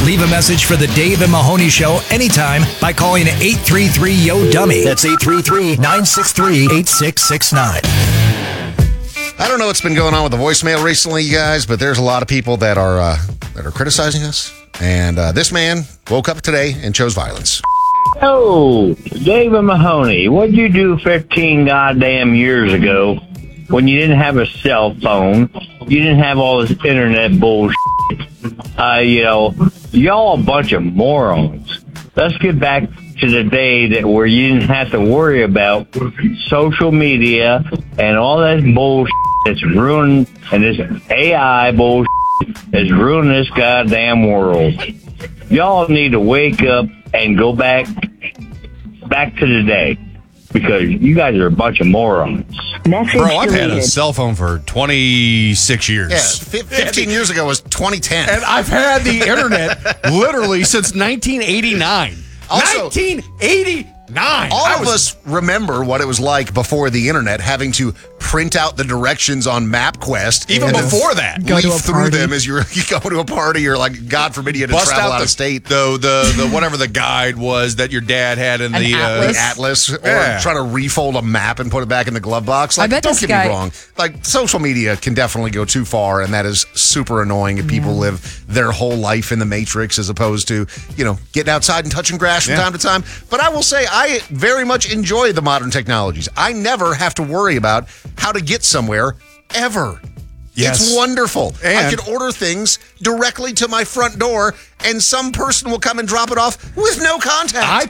Leave a message for the Dave and Mahoney Show anytime by calling 833-YO-DUMMY. That's 833-963-8669. I don't know what's been going on with the voicemail recently, you guys, but there's a lot of people that are criticizing us. And this man woke up today and chose violence. Oh, David Mahoney, what'd you do 15 goddamn years ago when you didn't have a cell phone? You didn't have all this internet bullshit. Y'all a bunch of morons. Let's get back to the day where you didn't have to worry about social media and all that bullshit that's ruined, and this AI bullshit that's ruining this goddamn world. Y'all need to wake up and go back to the day, because you guys are a bunch of morons. Bro, I've had a cell phone for 26 years. Yeah, 15 years ago was 2010. And I've had the internet literally since 1989. Also, 1989! All of us remember what it was like before the internet, having to print out the directions on MapQuest. Even before that. Leaf through them as you go to a party, or, like, God forbid you had to travel out of state. The whatever the guide was that your dad had in the atlas, or try to refold a map and put it back in the glove box. Like, don't get me wrong. Like, social media can definitely go too far, and that is super annoying if people live their whole life in the Matrix as opposed to, getting outside and touching grass from time to time. But I will say, I very much enjoy the modern technologies. I never have to worry about how to get somewhere, ever. Yes. It's wonderful. And I can order things directly to my front door, and some person will come and drop it off with no contact.